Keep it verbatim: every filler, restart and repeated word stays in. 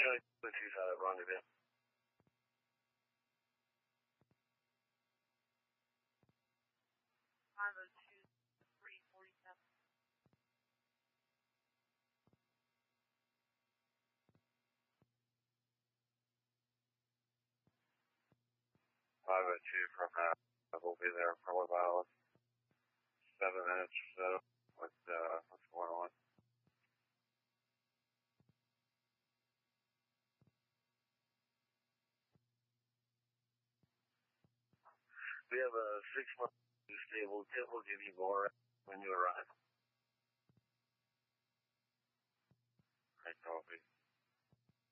Charlie two five, rendezvous. five oh two, three forty-seven. five oh two from that. We'll be there for about seven minutes or so. What, uh, what's going on? We have a six month stable tip. We'll give you more when you arrive. Great coffee.